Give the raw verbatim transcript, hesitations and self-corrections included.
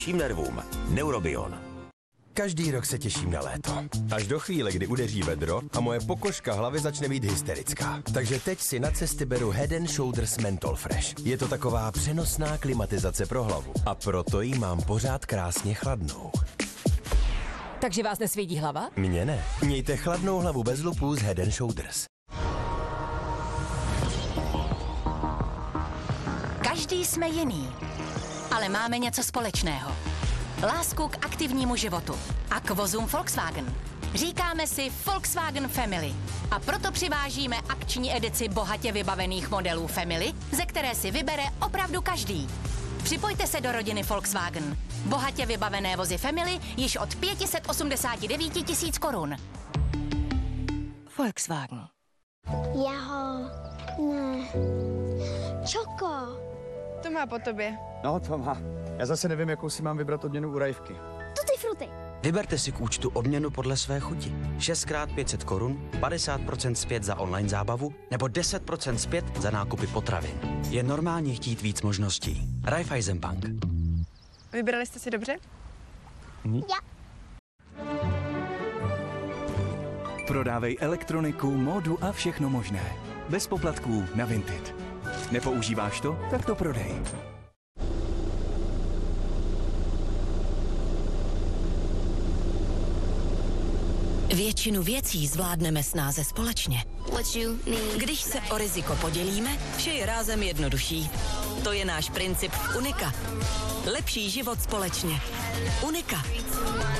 Čím nervům. Neurobion. Každý rok se těším na léto. Až do chvíle, kdy udeří vedro a moje pokožka hlavy začne být hysterická. Takže teď si na cesty beru Head and Shoulders Menthol Fresh. Je to taková přenosná klimatizace pro hlavu. A proto ji mám pořád krásně chladnou. Takže vás nesvědí hlava? Mně ne. Mějte chladnou hlavu bez lupů z Head and Shoulders. Každý jsme jiný, ale máme něco společného. Lásku k aktivnímu životu a k vozům Volkswagen. Říkáme si Volkswagen Family a proto přivážíme akční edici bohatě vybavených modelů Family, ze které si vybere opravdu každý. Připojte se do rodiny Volkswagen. Bohatě vybavené vozy Family již od pět set osmdesát devět tisíc korun. Volkswagen. Jeho... ne... Čoko. To má po tobě. No, to má. Já zase nevím, jakou si mám vybrat odměnu u Rajvky. Tutti fruty. Vyberte si k účtu odměnu podle své chuti. šest krát pět set korun, padesát procent zpět za online zábavu nebo deset procent zpět za nákupy potravin. Je normálně chtít víc možností. Raiffeisenbank. Vybrali jste si dobře? Hm? Já. Prodávej elektroniku, módu a všechno možné. Bez poplatků na Vinted. Nepoužíváš to? Tak to prodej. Většinu věcí zvládneme snáze společně. Když se o riziko podělíme, vše je rázem jednodušší. To je náš princip v Unika. Lepší život společně. Unika.